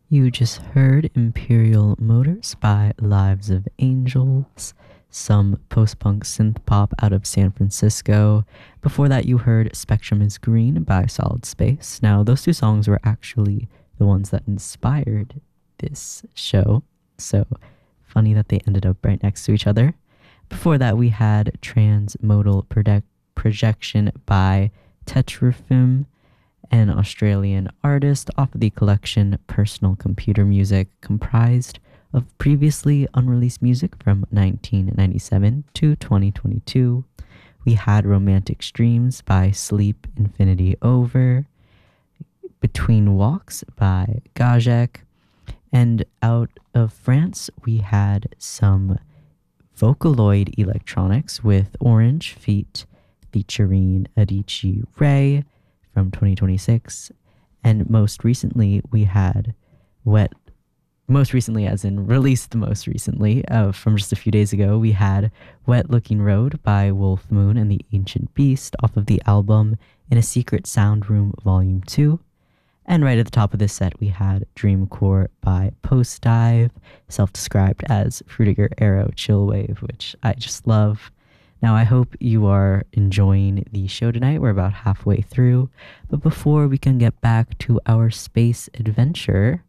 You just heard Imperial Motors by Lives of Angels, some post punk synth pop out of San Francisco. Before that, you heard Spectrum is Green by Solid Space. Now, those two songs were actually the ones that inspired this show, so funny that they ended up right next to each other. Before that, we had Transmodal Projection by Tetrafilm, an Australian artist off of the collection Personal Computer Music, comprised of previously unreleased music from 1997 to 2022. We had Romantic Streams by Sleep Infinity Over, Between Walks by Gajek, and out of France, we had some Vocaloid electronics with Orange Feet featuring Adichie Ray from 2026. And most recently, we had most recently, as in released most recently, from just a few days ago, we had Wet Looking Road by Wolf Moon and the Ancient Beast off of the album In a Secret Sound Room Volume 2. And right at the top of this set, we had Dreamcore by Post Dive, self-described as Fruitiger Arrow Chillwave, which I just love. Now, I hope you are enjoying the show tonight. We're about halfway through. But before we can get back to our space adventure,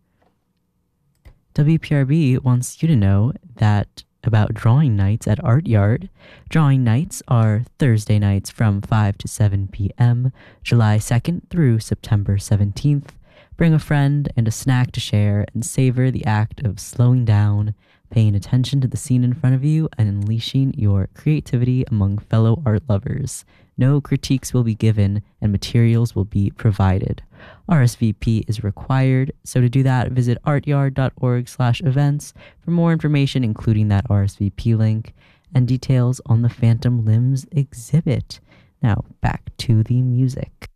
WPRB wants you to know that about drawing nights at Art Yard. Drawing nights are Thursday nights from 5 to 7 p.m., July 2nd through September 17th. Bring a friend and a snack to share and savor the act of slowing down, paying attention to the scene in front of you, and unleashing your creativity among fellow art lovers. No critiques will be given and materials will be provided. RSVP is required, so to do that, visit artyard.org/events for more information, including that RSVP link and details on the Phantom Limbs exhibit. Now, back to the music.